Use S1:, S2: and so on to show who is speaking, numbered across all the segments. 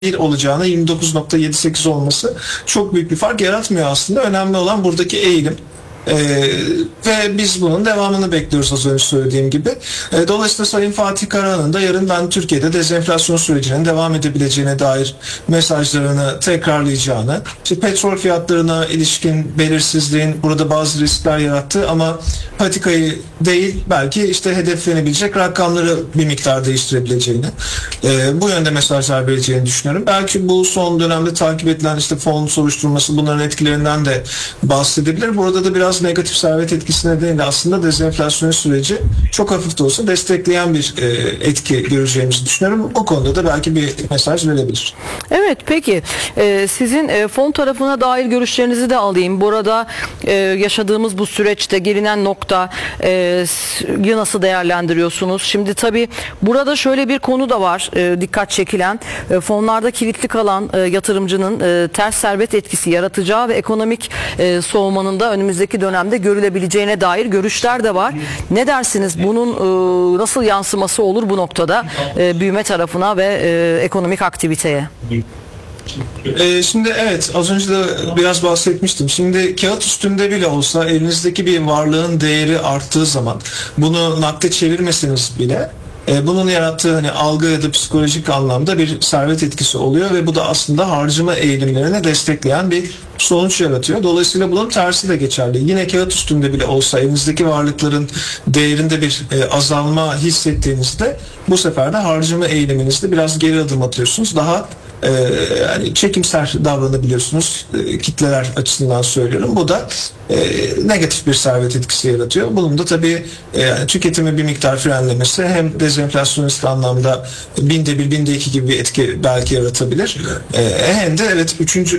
S1: olacağına 29,78 olması çok büyük bir fark yaratmıyor aslında. Önemli olan buradaki eğilim. Ve biz bunun devamını bekliyoruz az önce söylediğim gibi. Dolayısıyla Sayın Fatih Karahan'ın da yarın ben Türkiye'de dezenflasyon sürecinin devam edebileceğine dair mesajlarını tekrarlayacağını, işte petrol fiyatlarına ilişkin belirsizliğin burada bazı riskler yarattı ama patikayı değil belki işte hedeflenebilecek rakamları bir miktar değiştirebileceğini, bu yönde mesajlar vereceğini düşünüyorum. Belki bu son dönemde takip edilen işte fon soruşturması bunların etkilerinden de bahsedebilir. Burada da biraz negatif servet etkisi nedeniyle aslında dezenflasyon süreci çok hafif de olsa destekleyen bir etki göreceğimizi düşünüyorum. O konuda da belki bir mesaj verebilir.
S2: Evet, peki sizin fon tarafına dair görüşlerinizi de alayım. Burada yaşadığımız bu süreçte gelinen nokta nasıl değerlendiriyorsunuz? Şimdi tabii burada şöyle bir konu da var dikkat çekilen. Fonlarda kilitli kalan yatırımcının ters servet etkisi yaratacağı ve ekonomik soğumanın da önümüzdeki dönemde görülebileceğine dair görüşler de var. Ne dersiniz? Bunun nasıl yansıması olur bu noktada büyüme tarafına ve ekonomik aktiviteye?
S1: Şimdi evet az önce de biraz bahsetmiştim. Şimdi kağıt üstünde bile olsa elinizdeki bir varlığın değeri arttığı zaman bunu nakde çevirmeseniz bile bunun yarattığı hani algı ya da psikolojik anlamda bir servet etkisi oluyor ve bu da aslında harcama eğilimlerini destekleyen bir sonuç yaratıyor. Dolayısıyla bunun tersi de geçerli. Yine kağıt üstünde bile olsa elinizdeki varlıkların değerinde bir azalma hissettiğinizde bu sefer de harcama eğiliminizde biraz geri adım atıyorsunuz. Daha yani çekimser davranabiliyorsunuz kitleler açısından söylüyorum. Bu da negatif bir servet etkisi yaratıyor. Bunun da tabii tüketimi bir miktar frenlemesi hem dezenflasyonist anlamda binde bir, binde iki gibi bir etki belki yaratabilir. Hem de evet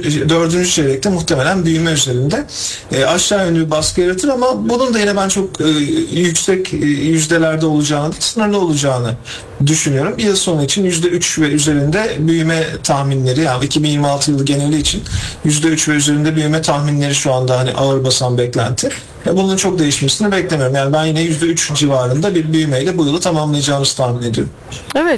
S1: 4. çeyrekte muhtemelen büyüme üzerinde aşağı yönlü bir baskı yaratır ama bunun da yine ben çok yüksek yüzdelerde olacağını, sınırlı olacağını düşünüyorum. Yıl sonu için %3 ve üzerinde büyüme tahminleri, yani 2026 yılı geneli için %3 ve üzerinde büyüme tahminleri şu anda hani ağır basan beklenti. Bunun çok değişmesini beklemiyorum. Yani ben yine %3 civarında bir büyümeyle bu yılı tamamlayacağımızı tahmin ediyorum.
S2: Evet.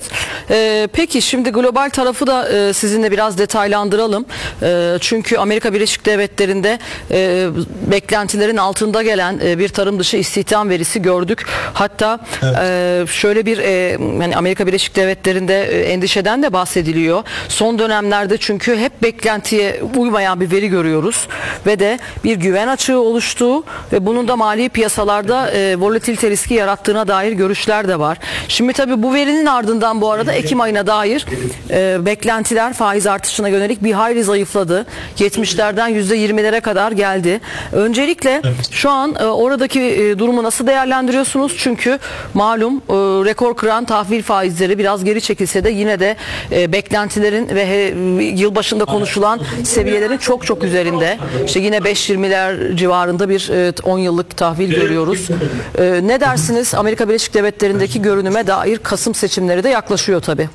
S2: Peki şimdi global tarafı da sizinle biraz detaylandıralım. Çünkü Amerika Birleşik Devletleri'nde beklentilerin altında gelen bir tarım dışı istihdam verisi gördük. Hatta evet. Şöyle bir yani Amerika Birleşik Devletleri'nde endişeden de bahsediliyor. Son dönemlerde çünkü hep beklentiye uymayan bir veri görüyoruz ve de bir güven açığı oluştuğu ve bunun da mali piyasalarda volatilite riski yarattığına dair görüşler de var. Şimdi tabii bu verinin ardından bu arada Ekim ayına dair beklentiler faiz artışına yönelik bir hayli zayıfladı. 70'lerden %20'lere kadar geldi. Öncelikle şu an oradaki durumu nasıl değerlendiriyorsunuz? Çünkü malum rekor kıran tahvil faizleri biraz geri çekilse de yine de beklentilerin ve yılbaşında konuşulan seviyelerin çok çok üzerinde. İşte yine 5.20'ler civarında bir 10 yıllık tahvil görüyoruz. Ne dersiniz? Amerika Birleşik Devletleri'ndeki görünüme dair Kasım seçimleri de yaklaşıyor tabii.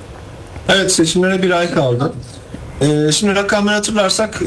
S1: Evet, seçimlere bir ay kaldı. Şimdi rakamları hatırlarsak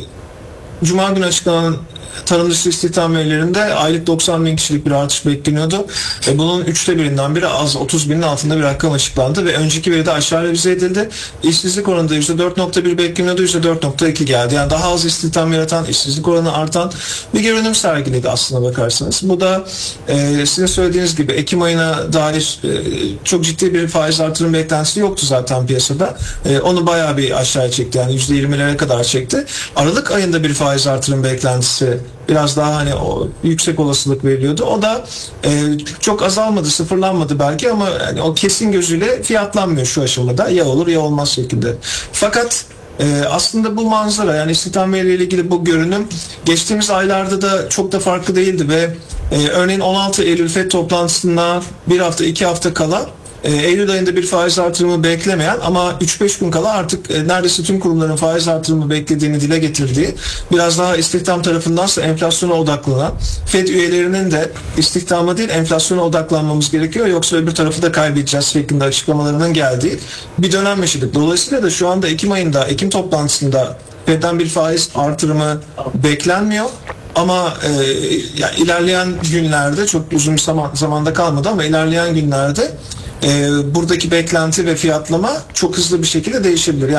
S1: Cuma günü açıklanan tarım dışı istihdam verilerinde aylık 90 bin kişilik bir artış bekleniyordu. Bunun 1/3'ünden biri az 30 binin altında bir rakam açıklandı ve önceki veride aşağı revize edildi. İşsizlik oranında %4,1 bekleniyordu, %4,2 geldi. Yani daha az istihdam yaratan, işsizlik oranı artan bir görünüm sergiledi aslına bakarsanız. Bu da sizin söylediğiniz gibi Ekim ayına dair çok ciddi bir faiz artırım beklentisi yoktu zaten piyasada. Onu bayağı bir aşağıya çekti, yani %20'lere kadar çekti. Aralık ayında bir faiz artırım beklentisi biraz daha hani o yüksek olasılık veriliyordu. O da çok azalmadı, sıfırlanmadı belki ama yani o kesin gözüyle fiyatlanmıyor şu aşamada. Ya olur ya olmaz şekilde. Fakat aslında bu manzara, yani istihdam verileriyle ilgili bu görünüm geçtiğimiz aylarda da çok da farklı değildi ve örneğin 16 Eylül FED toplantısına bir hafta 2 hafta kala Eylül ayında bir faiz artırımı beklemeyen ama 3-5 gün kala artık neredeyse tüm kurumların faiz artırımı beklediğini dile getirdiği, biraz daha istihdam tarafındansa enflasyona odaklanan, FED üyelerinin de istihdama değil enflasyona odaklanmamız gerekiyor yoksa öbür tarafı da kaybedeceğiz şeklinde açıklamalarının geldiği bir dönem yaşadık. Dolayısıyla da şu anda Ekim toplantısında FED'den bir faiz artırımı beklenmiyor. Ama yani ilerleyen günlerde, çok uzun zamanda kalmadı ama ilerleyen günlerde buradaki beklenti ve fiyatlama çok hızlı bir şekilde değişebilir.